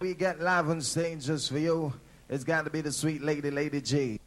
We got live on stage just for you. It's got to be the sweet lady, Lady G.